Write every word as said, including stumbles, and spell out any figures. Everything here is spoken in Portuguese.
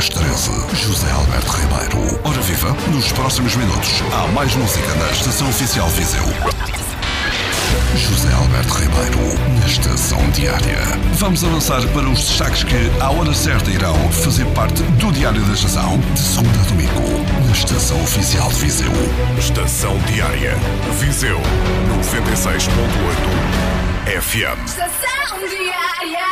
dez treze. José Alberto Ribeiro. Ora viva, nos próximos minutos há mais música na Estação Oficial Viseu. José Alberto Ribeiro, na Estação Diária. Vamos avançar para os destaques que, à hora certa, irão fazer parte do Diário da Estação, de segunda a domingo, na Estação Oficial de Viseu. Estação Diária, Viseu, noventa e seis ponto oito F M. Estação Diária.